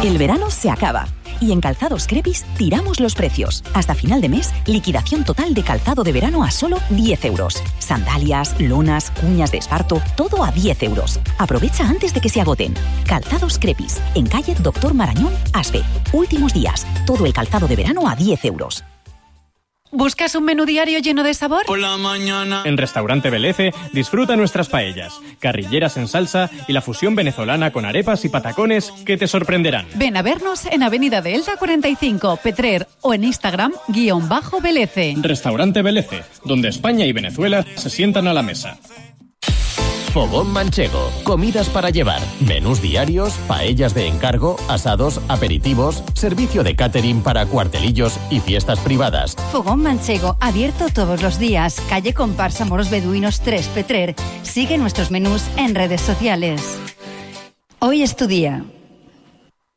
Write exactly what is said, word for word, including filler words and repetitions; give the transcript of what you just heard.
El verano se acaba y en Calzados Crepis tiramos los precios. Hasta final de mes, liquidación total de calzado de verano a solo diez euros. Sandalias, lonas, cuñas de esparto, todo a diez euros. Aprovecha antes de que se agoten. Calzados Crepis, en calle Doctor Marañón, Aspe. Últimos días, todo el calzado de verano a diez euros. ¿Buscas un menú diario lleno de sabor? Por la mañana. En Restaurante Belece disfruta nuestras paellas, carrilleras en salsa y la fusión venezolana con arepas y patacones que te sorprenderán. Ven a vernos en Avenida de Elda cuarenta y cinco, Petrer, o en Instagram, guión bajo Belece. Restaurante Belece, donde España y Venezuela se sientan a la mesa. Fogón Manchego, comidas para llevar, menús diarios, paellas de encargo, asados, aperitivos, servicio de catering para cuartelillos y fiestas privadas. Fogón Manchego, abierto todos los días, calle Comparsa Moros Beduinos tres, Petrer. Sigue nuestros menús en redes sociales. Hoy es tu día.